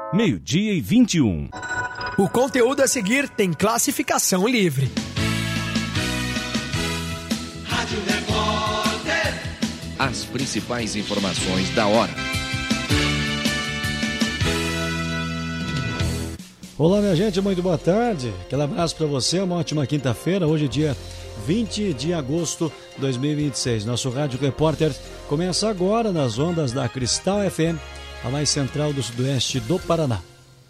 12:21. O conteúdo a seguir tem classificação livre. Rádio Repórter. As principais informações da hora. Olá, minha gente, muito boa tarde. Aquele abraço para você, uma ótima quinta-feira. Hoje, dia 20 de agosto de 2026. Nosso Rádio Repórter começa agora nas ondas da Cristal FM, a mais central do sudoeste do Paraná.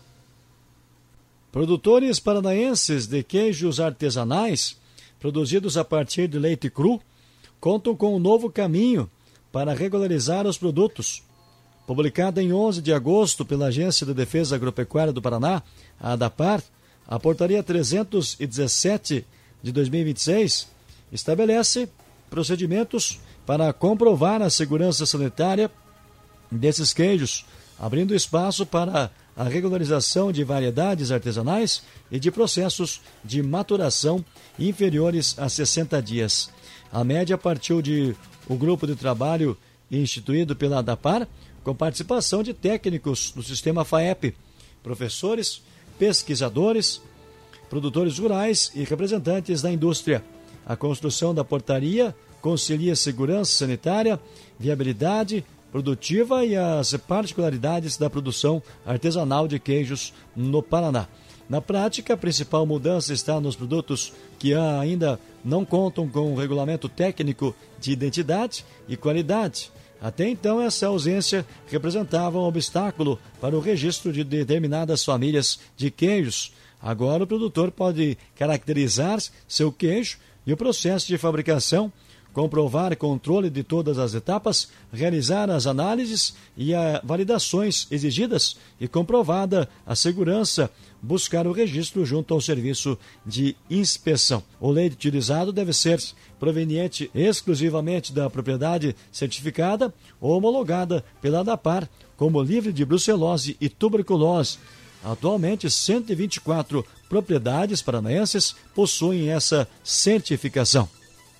Produtores paranaenses de queijos artesanais, produzidos a partir de leite cru, contam com um novo caminho para regularizar os produtos. Publicada em 11 de agosto pela Agência de Defesa Agropecuária do Paraná, a ADAPAR, a Portaria 317 de 2026 estabelece procedimentos para comprovar a segurança sanitária desses queijos, abrindo espaço para a regularização de variedades artesanais e de processos de maturação inferiores a 60 dias. A média partiu de um grupo de trabalho instituído pela ADAPAR, com participação de técnicos do sistema FAEP, professores, pesquisadores, produtores rurais e representantes da indústria. A construção da portaria concilia segurança sanitária, viabilidade produtiva e as particularidades da produção artesanal de queijos no Paraná. Na prática, a principal mudança está nos produtos que ainda não contam com o regulamento técnico de identidade e qualidade. Até então, essa ausência representava um obstáculo para o registro de determinadas famílias de queijos. Agora, o produtor pode caracterizar seu queijo e o processo de fabricação, comprovar controle de todas as etapas, realizar as análises e as validações exigidas e comprovada a segurança, buscar o registro junto ao serviço de inspeção. O leite utilizado deve ser proveniente exclusivamente da propriedade certificada ou homologada pela ADAPAR como livre de brucelose e tuberculose. Atualmente, 124 propriedades paranaenses possuem essa certificação.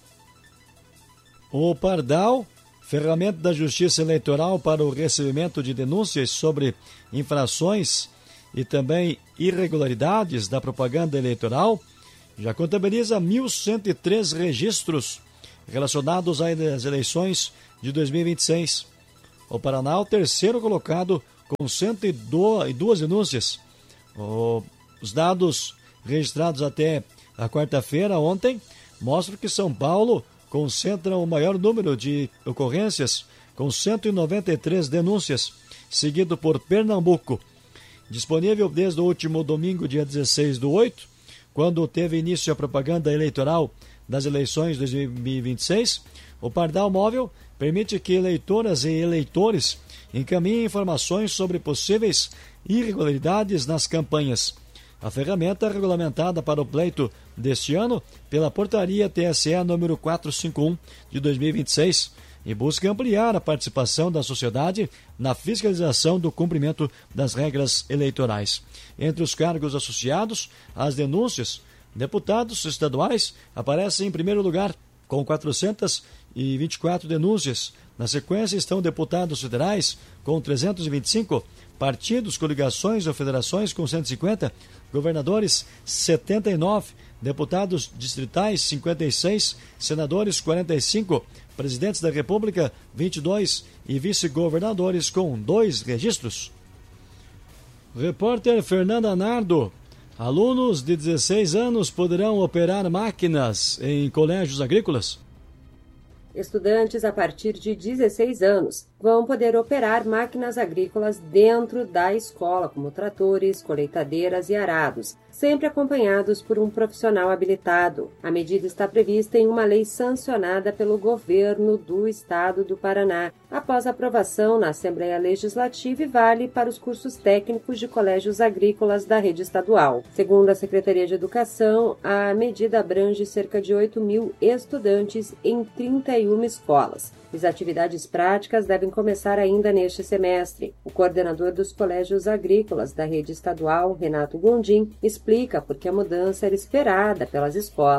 O Pardal, ferramenta da Justiça Eleitoral para o recebimento de denúncias sobre infrações e também irregularidades da propaganda eleitoral, já contabiliza 1.103 registros relacionados às eleições de 2026. O Paraná é o terceiro colocado com 102 denúncias. Os dados registrados até a quarta-feira, ontem, mostram que São Paulo concentra o maior número de ocorrências, com 193 denúncias, seguido por Pernambuco. Disponível desde o último domingo, dia 16/8, quando teve início a propaganda eleitoral das eleições de 2026, o Pardal Móvel permite que eleitoras e eleitores encaminhem informações sobre possíveis irregularidades nas campanhas. A ferramenta é regulamentada para o pleito deste ano pela Portaria TSE número 451 de 2026 e busca ampliar a participação da sociedade na fiscalização do cumprimento das regras eleitorais. Entre os cargos associados às denúncias, deputados estaduais aparecem em primeiro lugar, com 424 denúncias. Na sequência estão deputados federais, com 325, partidos, coligações ou federações com 150, governadores 79, deputados distritais 56, senadores 45, presidentes da República 22 e vice-governadores com 2 registros. Repórter Fernanda Nardo. Alunos de 16 anos poderão operar máquinas em colégios agrícolas? Estudantes a partir de 16 anos vão poder operar máquinas agrícolas dentro da escola, como tratores, colheitadeiras e arados, sempre acompanhados por um profissional habilitado. A medida está prevista em uma lei sancionada pelo governo do estado do Paraná, após aprovação na Assembleia Legislativa, e vale para os cursos técnicos de colégios agrícolas da rede estadual. Segundo a Secretaria de Educação, a medida abrange cerca de 8.000 estudantes em 31 escolas. As atividades práticas devem começar ainda neste semestre. O coordenador dos colégios agrícolas da rede estadual, Renato Gondim, explica por que a mudança era esperada pelas escolas.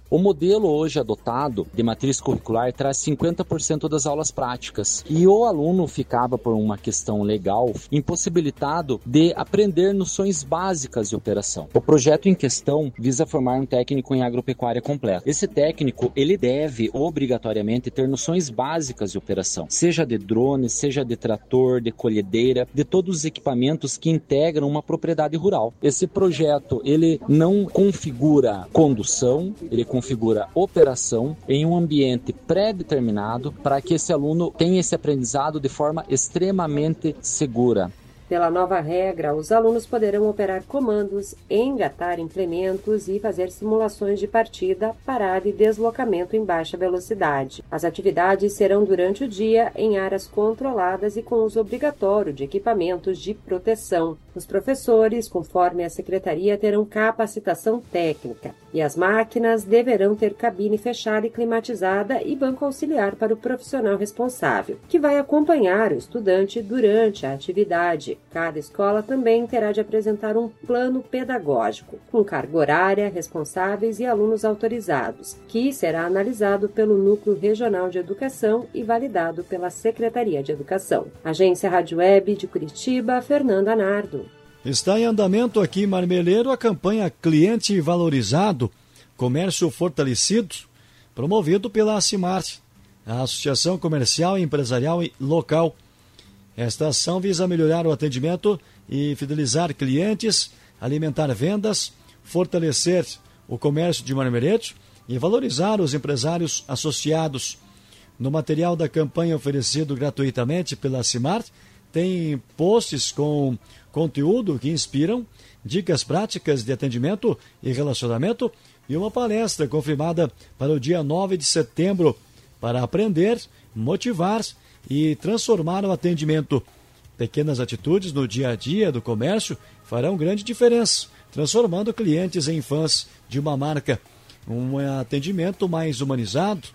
O modelo hoje adotado de matriz curricular traz 50% das aulas práticas e o aluno ficava, por uma questão legal, impossibilitado de aprender noções básicas de operação. O projeto em questão visa formar um técnico em agropecuária completa. Esse técnico, ele deve obrigatoriamente ter noções básicas de operação, seja de drone, seja de trator, de colhedeira, de todos os equipamentos que integram uma propriedade rural. Esse projeto, ele não configura condução, ele configura operação em um ambiente pré-determinado para que esse aluno tenha esse aprendizado de forma extremamente segura. Pela nova regra, os alunos poderão operar comandos, engatar implementos e fazer simulações de partida, parada e deslocamento em baixa velocidade. As atividades serão durante o dia em áreas controladas e com uso obrigatório de equipamentos de proteção. Os professores, conforme a secretaria, terão capacitação técnica e as máquinas deverão ter cabine fechada e climatizada e banco auxiliar para o profissional responsável, que vai acompanhar o estudante durante a atividade. Cada escola também terá de apresentar um plano pedagógico, com carga horária, responsáveis e alunos autorizados, que será analisado pelo Núcleo Regional de Educação e validado pela Secretaria de Educação. Agência Rádio Web de Curitiba, Fernanda Nardo. Está em andamento aqui em Marmeleiro a campanha Cliente Valorizado, Comércio Fortalecido, promovido pela Acimarte, a Associação Comercial e Empresarial Local. Esta ação visa melhorar o atendimento e fidelizar clientes, alimentar vendas, fortalecer o comércio de Marmeleiro e valorizar os empresários associados. No material da campanha oferecido gratuitamente pela Acimarte, tem posts com conteúdo que inspiram, dicas práticas de atendimento e relacionamento e uma palestra confirmada para o dia 9 de setembro para aprender, motivar e transformar o atendimento. Pequenas atitudes no dia a dia do comércio farão grande diferença, transformando clientes em fãs de uma marca. Um atendimento mais humanizado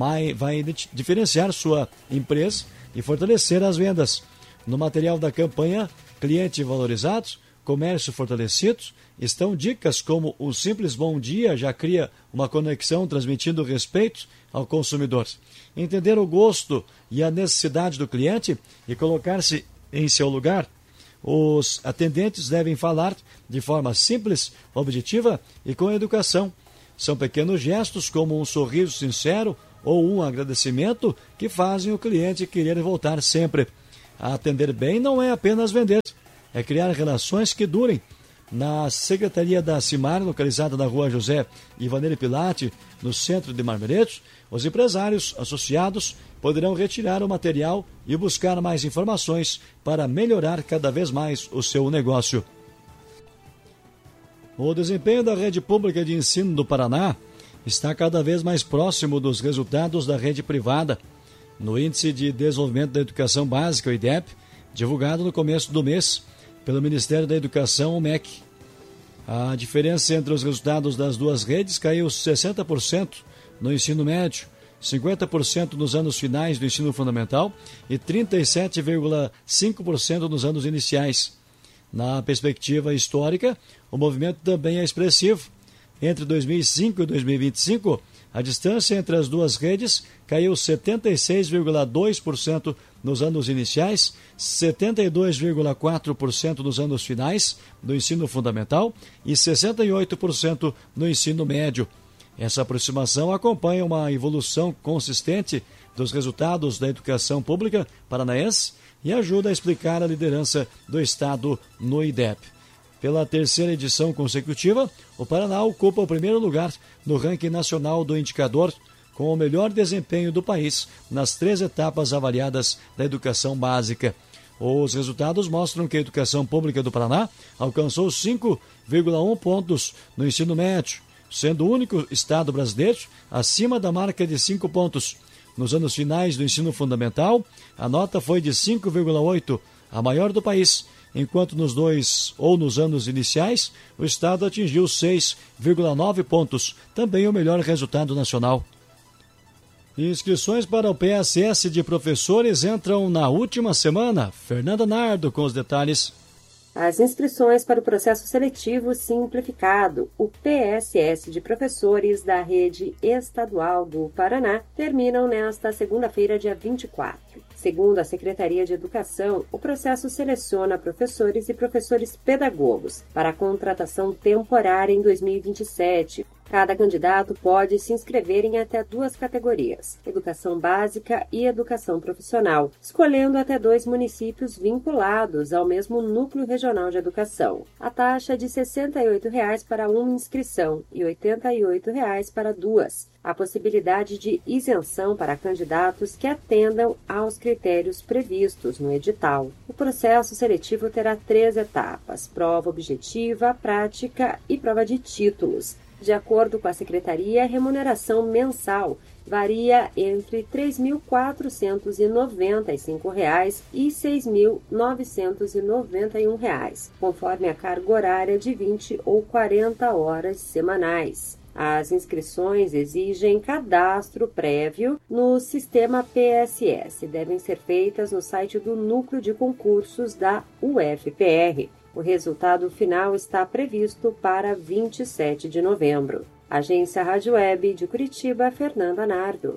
vai diferenciar sua empresa e fortalecer as vendas. No material da campanha Cliente Valorizado, Comércio Fortalecido, estão dicas como o simples bom dia já cria uma conexão transmitindo respeito ao consumidor. Entender o gosto e a necessidade do cliente e colocar-se em seu lugar. Os atendentes devem falar de forma simples, objetiva e com educação. São pequenos gestos como um sorriso sincero ou um agradecimento que fazem o cliente querer voltar sempre. Atender bem não é apenas vender, é criar relações que durem. Na Secretaria da Acimar, localizada na Rua José Ivaneri Pilate, no centro de Marmeleiro, os empresários associados poderão retirar o material e buscar mais informações para melhorar cada vez mais o seu negócio. O desempenho da rede pública de ensino do Paraná está cada vez mais próximo dos resultados da rede privada. No Índice de Desenvolvimento da Educação Básica, o IDEB, divulgado no começo do mês pelo Ministério da Educação, o MEC. A diferença entre os resultados das duas redes caiu 60% no ensino médio, 50% nos anos finais do ensino fundamental e 37,5% nos anos iniciais. Na perspectiva histórica, o movimento também é expressivo. Entre 2005 e 2025, a distância entre as duas redes caiu 76,2% nos anos iniciais, 72,4% nos anos finais do ensino fundamental e 68% no ensino médio. Essa aproximação acompanha uma evolução consistente dos resultados da educação pública paranaense e ajuda a explicar a liderança do Estado no IDEB. Pela terceira edição consecutiva, o Paraná ocupa o primeiro lugar no ranking nacional do indicador, com o melhor desempenho do país nas 3 etapas avaliadas da educação básica. Os resultados mostram que a educação pública do Paraná alcançou 5,1 pontos no ensino médio, sendo o único estado brasileiro acima da marca de 5 pontos. Nos anos finais do ensino fundamental, a nota foi de 5,8, a maior do país, enquanto nos anos iniciais, o estado atingiu 6,9 pontos, também o melhor resultado nacional. Inscrições para o PSS de professores entram na última semana. Fernanda Nardo com os detalhes. As inscrições para o processo seletivo simplificado, o PSS de professores da rede estadual do Paraná, terminam nesta segunda-feira, dia 24. Segundo a Secretaria de Educação, o processo seleciona professores e professores pedagogos para a contratação temporária em 2027. Cada candidato pode se inscrever em até 2 categorias, educação básica e educação profissional, escolhendo até 2 municípios vinculados ao mesmo núcleo regional de educação. A taxa é de R$ 68,00 para uma inscrição e R$ 88,00 para 2. A possibilidade de isenção para candidatos que atendam aos critérios previstos no edital. O processo seletivo terá 3 etapas: prova objetiva, prática e prova de títulos. De acordo com a Secretaria, a remuneração mensal varia entre R$ 3.495 e R$ 6.991, conforme a carga horária de 20 ou 40 horas semanais. As inscrições exigem cadastro prévio no sistema PSS. Devem ser feitas no site do Núcleo de Concursos da UFPR. O resultado final está previsto para 27 de novembro. Agência Rádio Web de Curitiba, Fernanda Nardo.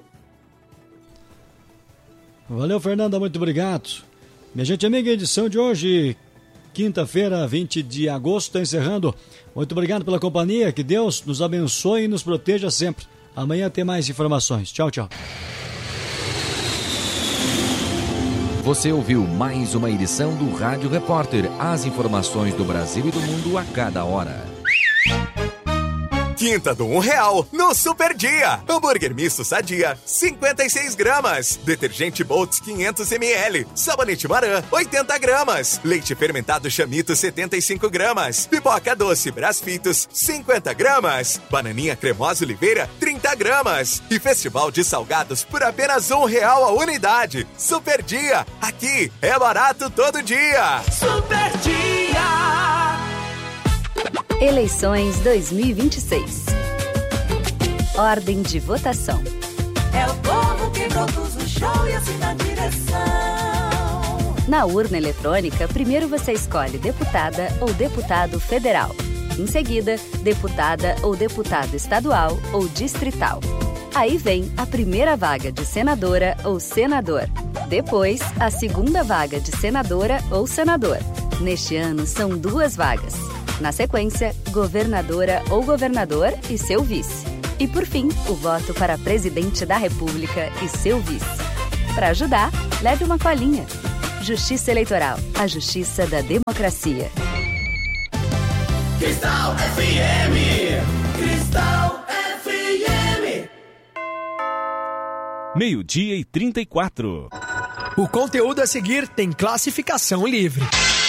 Valeu, Fernanda, muito obrigado. Minha gente amiga, a edição de hoje, quinta-feira, 20 de agosto, está encerrando. Muito obrigado pela companhia, que Deus nos abençoe e nos proteja sempre. Amanhã tem mais informações. Tchau, tchau. Você ouviu mais uma edição do Rádio Repórter. As informações do Brasil e do mundo a cada hora. Quinta do R$1 no Super Dia. Hambúrguer misto Sadia, 56 gramas. Detergente Boltz 500 ml. Sabonete Maran, 80 gramas. Leite fermentado Chamito, 75 gramas. Pipoca doce Brasfitos, 50 gramas. Bananinha cremosa Oliveira, 30 gramas. E Festival de Salgados por apenas R$1 a unidade. Super Dia, aqui é barato todo dia. Super Dia. Eleições 2026. Ordem de votação. É o povo que produz o show e assina a direção. Na urna eletrônica, primeiro você escolhe deputada ou deputado federal. Em seguida, deputada ou deputado estadual ou distrital. Aí vem a primeira vaga de senadora ou senador. Depois, a segunda vaga de senadora ou senador. Neste ano, são 2 vagas. Na sequência, governadora ou governador e seu vice. E por fim, o voto para presidente da República e seu vice. Para ajudar, leve uma colinha. Justiça Eleitoral, a justiça da democracia. Cristal FM. Cristal FM. 12:34. O conteúdo a seguir tem classificação livre.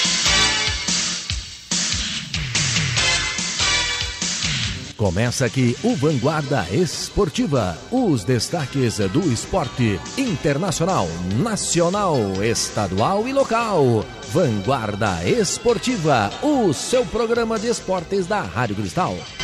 Começa aqui o Vanguarda Esportiva. Os destaques do esporte internacional, nacional, estadual e local. Vanguarda Esportiva, o seu programa de esportes da Rádio Cristal.